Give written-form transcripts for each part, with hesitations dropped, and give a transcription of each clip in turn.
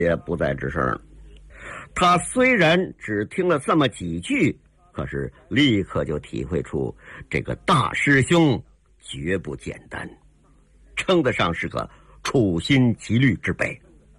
也不再吱声了。他虽然只听了这么几句，可是立刻就体会出这个大师兄绝不简单，称得上是个处心积虑之辈。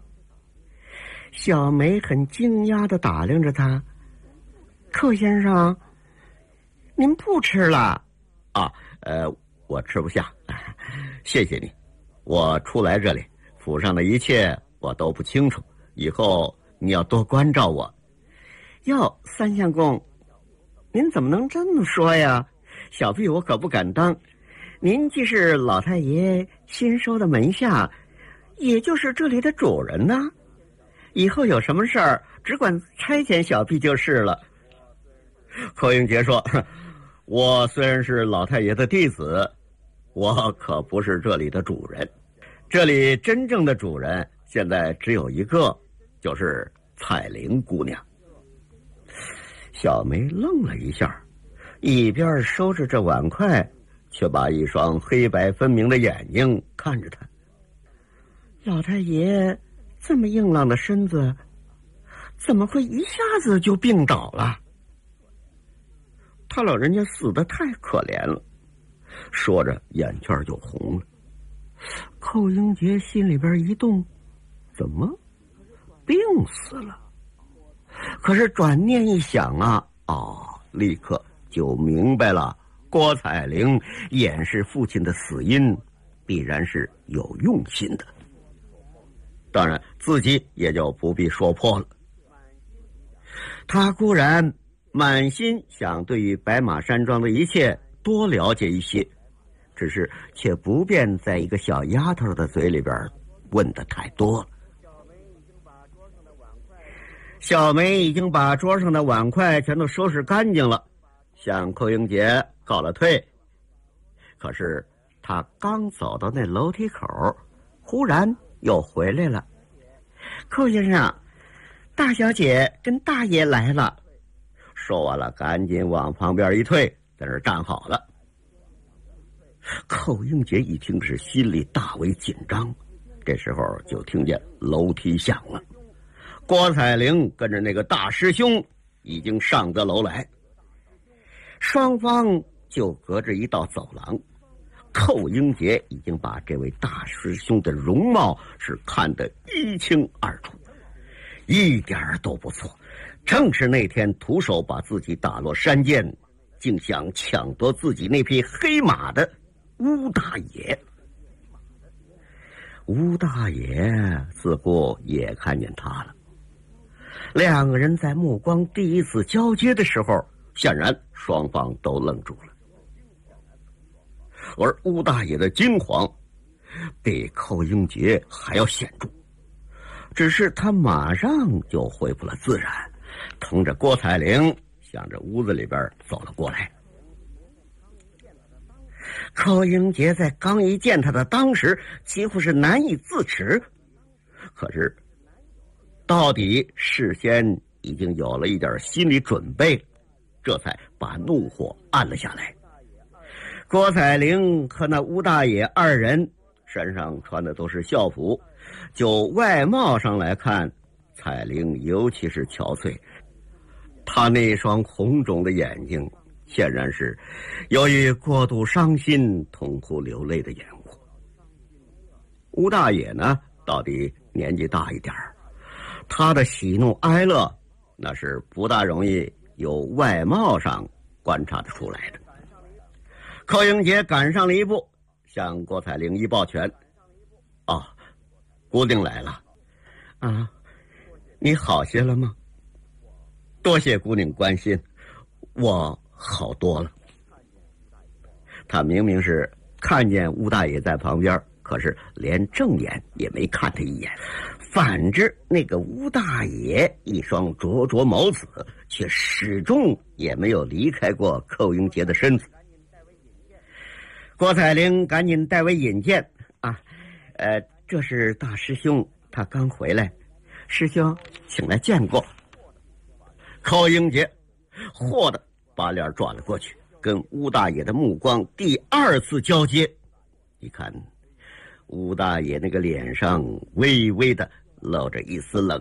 小梅很惊讶地打量着他：“寇先生，您不吃了？”“啊，我吃不下，谢谢你。我初来这里，府上的一切我都不清楚，以后你要多关照我。”“哟，三相公，您怎么能这么说呀？小婢我可不敢当。您既是老太爷新收的门下，也就是这里的主人呢。以后有什么事儿，只管差遣小婢就是了。”寇英杰说：“我虽然是老太爷的弟子，我可不是这里的主人。这里真正的主人现在只有一个，就是彩玲姑娘。”小梅愣了一下，一边收拾着碗筷，却把一双黑白分明的眼睛看着他。老太爷这么硬朗的身子，怎么会一下子就病倒了？他老人家死得太可怜了，说着眼圈就红了。寇英杰心里边一动，怎么病死了？可是转念一想啊，立刻就明白了，郭彩玲掩饰父亲的死因，必然是有用心的。当然自己也就不必说破了。他固然满心想对于白马山庄的一切多了解一些，只是却不便在一个小丫头的嘴里边问得太多了。小梅已经把桌上的碗筷全都收拾干净了，向寇英杰告了退。可是他刚走到那楼梯口，忽然又回来了。“寇先生，大小姐跟大爷来了。”说完了，赶紧往旁边一退，在那儿站好了。寇英杰一听是心里大为紧张，这时候就听见楼梯响了。郭彩玲跟着那个大师兄已经上得楼来，双方就隔着一道走廊。寇英杰已经把这位大师兄的容貌是看得一清二楚，一点都不错，正是那天徒手把自己打落山涧，竟想抢夺自己那匹黑马的乌大爷。乌大爷似乎也看见他了，两个人在目光第一次交接的时候，显然双方都愣住了。而乌大爷的惊慌比寇英杰还要显著，只是他马上就恢复了自然，同着郭彩玲向着屋子里边走了过来。寇英杰在刚一见他的当时几乎是难以自持，可是到底事先已经有了一点心理准备，这才把怒火按了下来。郭彩玲和那乌大爷二人身上穿的都是校服，就外貌上来看，彩玲尤其是憔悴，她那双红肿的眼睛显然是由于过度伤心痛哭流泪的缘故。乌大爷呢，到底年纪大一点，他的喜怒哀乐那是不大容易由外貌上观察得出来的。寇英杰赶上了一步，向郭彩玲一抱拳：“姑娘来了啊，你好些了吗？多谢姑娘关心，我好多了。”他明明是看见乌大爷在旁边，可是连正眼也没看他一眼。反之，那个乌大爷一双灼灼眸子却始终也没有离开过寇英杰的身子。郭彩玲赶紧代为引荐：“这是大师兄，他刚回来，师兄请来见过。”寇英杰霍地把脸转了过去，跟乌大爷的目光第二次交接。你看乌大爷那个脸上微微的露着一丝冷